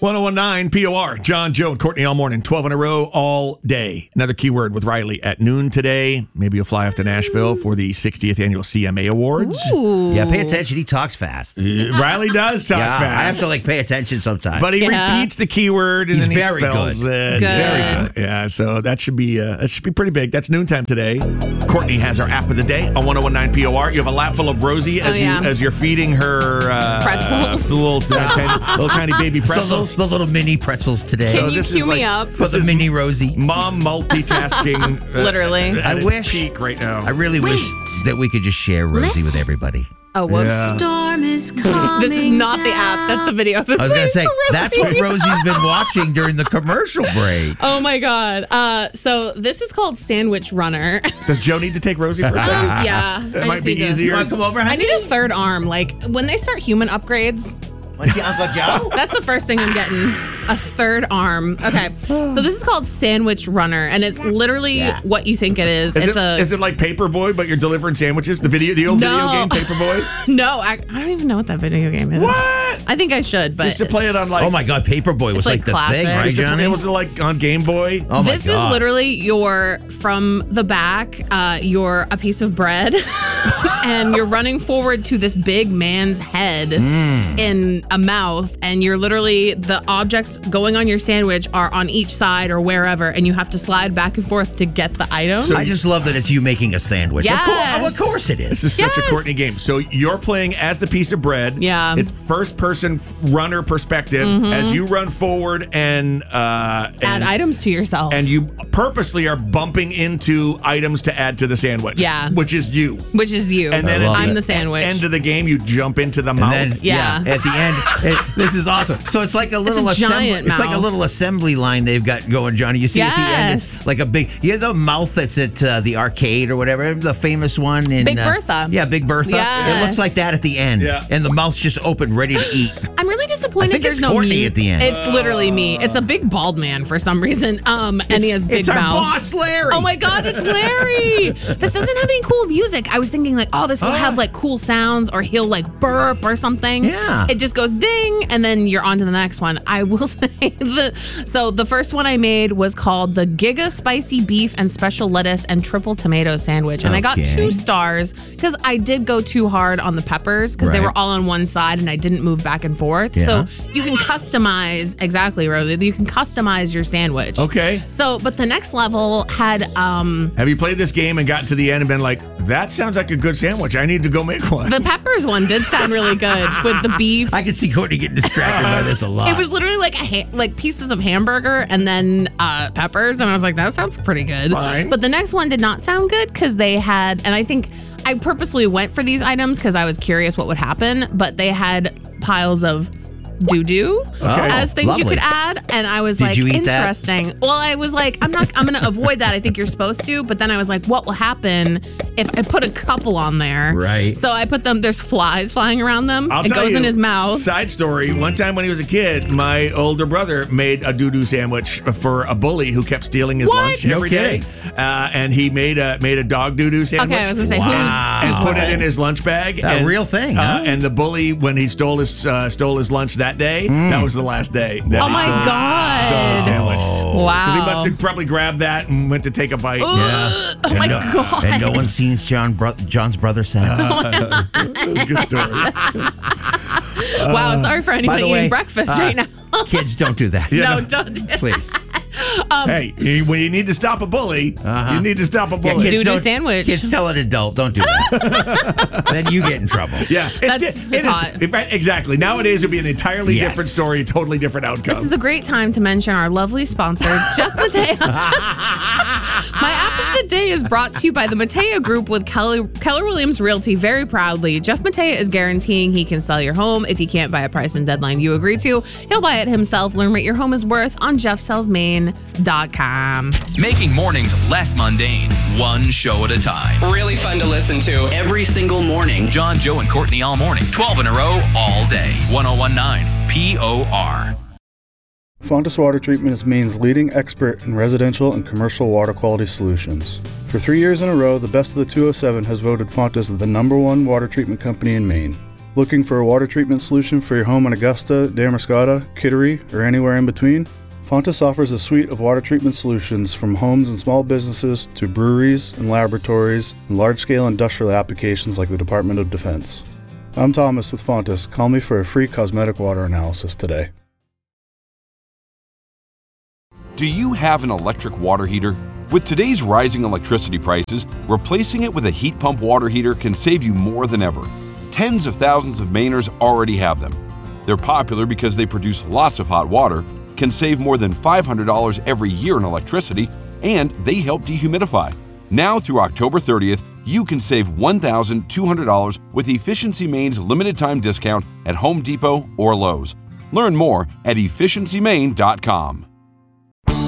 1019 POR, John, Joe, and Courtney all morning, 12 in a row, all day. Another keyword with Riley at noon today. Maybe you'll fly off to Nashville for the 60th annual CMA Awards. Ooh. Yeah, pay attention. He talks fast. Riley does talk fast. I have to pay attention sometimes. But he repeats the keyword and He's then he very spells good. it. Very good. Yeah, so that should be pretty big. That's noontime today. Courtney has our app of the day on 1019 POR. You have a lap full of Rosie as you're feeding her pretzels. Little tiny baby pretzels. The little mini pretzels today. Can you cue me up? For the mini Rosie. Mom multitasking. Literally. At its peak right now. I really wish that we could just share Rosie with everybody. Oh, whoops. Yeah. Storm is coming. This is not the app. That's the video. I was going to say, that's what Rosie's been watching during the commercial break. Oh, my God. So this is called Sandwich Runner. Does Joe need to take Rosie for a second? Yeah. That might be easier. You want to come over, honey? I need a third arm. Like, when they start human upgrades, Want to see Uncle Joe? that's the first thing I'm getting. A third arm. Okay. So this is called Sandwich Runner, and it's literally what you think it is. Is it like Paperboy, but you're delivering sandwiches? The old video game Paperboy? No, I don't even know what that video game is. What? I think I should, but Used to play it on Oh my God, Paperboy was like like the classic. thing, right, Johnny? It was like on Game Boy. Oh my this God. is literally from the back, you're a piece of bread, and you're running forward to this big man's head in a mouth, and you're literally, the objects going on your sandwich are on each side or wherever, and you have to slide back and forth to get the item. I just love that it's you making a sandwich. Yes. Of course it is. This is such a Courtney game. So you're playing as the piece of bread. Yeah. It's first person runner perspective as you run forward and add items to yourself. And you purposely are bumping into items to add to the sandwich. Yeah. Which is you. Which is you. And then I'm the sandwich. End of the game, you jump into the mouth. And then, Yeah. at the end, this is awesome. So it's like a little assembly. giant It's like a mouth. little assembly line they've got going, Johnny. You see at the end, Yes. it's like a big. You know the mouth that's at the arcade or whatever, the famous one in Big Bertha. Yeah, Big Bertha. Yes. It looks like that at the end. Yeah. And the mouth's just open, ready to eat. I'm really disappointed I think there's it's no Courtney me. at the end. It's literally me. It's a big bald man for some reason. And he has big It's our mouth. boss, Larry. Oh my God, it's Larry. This doesn't have any cool music. I was thinking like, oh, this will have like cool sounds, or he'll like burp or something. Yeah. It just goes ding, and then you're on to the next one. I will say the first one I made was called the Giga Spicy Beef and Special Lettuce and Triple Tomato Sandwich. And I got 2 stars because I did go too hard on the peppers because they Right. were all on one side and I didn't move back and forth. Yeah. So you can customize, exactly, Rosie, you can customize your sandwich. Okay. So, but the next level had Have you played this game and gotten to the end and been like, that sounds like a good sandwich. I need to go make one. the peppers one did sound really good with the beef. I could see Courtney getting distracted by this a lot. It was literally like like pieces of hamburger and then peppers, and I was like, that sounds pretty good. Fine. But the next one did not sound good because they had, and I think I purposely went for these items because I was curious what would happen, but they had piles of doo-doo as things lovely. you could add, and I was Did like, you eat that? interesting. Well, I was like, I'm gonna avoid that. I think you're supposed to, but then I was like, what will happen if I put a couple on there? Right. So I put them, there's flies flying around them. I'll it tell goes you, in his mouth. Side story, one time when he was a kid, my older brother made a doo-doo sandwich for a bully who kept stealing his lunch No every day. And he made a dog doo-doo sandwich. Okay, I was gonna say, and whose put was it in his lunch bag. A real thing, huh? And the bully, when he stole his lunch that day, that was the last day. That Oh he my stole his God. sandwich. Wow. 'Cause he must have probably grabbed that and went to take a bite. Yeah. Oh my God. And no one's seen John's brother since. Good story. Wow, sorry for by anybody the way, eating breakfast right now. Kids, don't do that. No, don't do it. Please. Hey, when you need to stop a bully, you need to stop a bully. kids Doo-doo don't- sandwich. Kids tell an adult, don't do that. Then you get in trouble. Yeah, That's hot. Right, exactly. Nowadays, it would be an entirely Yes. different story, totally different outcome. This is a great time to mention our lovely sponsor, Jeff Matea. My app of the day is brought to you by the Matea Group with Keller Williams Realty. Very proudly, Jeff Matea is guaranteeing he can sell your home if he can't buy a price and deadline you agree to. He'll buy it himself. Learn what your home is worth on jeffsellsmaine.com. Making mornings less mundane, one show at a time. Really fun to listen to every single morning. John, Joe, and Courtney all morning, 12 in a row, all day. 1019 POR. Fontis Water Treatment is Maine's leading expert in residential and commercial water quality solutions. For 3 years in a row, the Best of the 207 has voted Fontis the #1 water treatment company in Maine. Looking for a water treatment solution for your home in Augusta, Damariscotta, Kittery, or anywhere in between? Fontis offers a suite of water treatment solutions from homes and small businesses to breweries and laboratories and large-scale industrial applications like the Department of Defense. I'm Thomas with Fontis. Call me for a free cosmetic water analysis today. Do you have an electric water heater? With today's rising electricity prices, replacing it with a heat pump water heater can save you more than ever. Tens of thousands of Mainers already have them. They're popular because they produce lots of hot water, can save more than $500 every year in electricity, and they help dehumidify. Now through October 30th, you can save $1,200 with Efficiency Maine's limited time discount at Home Depot or Lowe's. Learn more at efficiencymaine.com.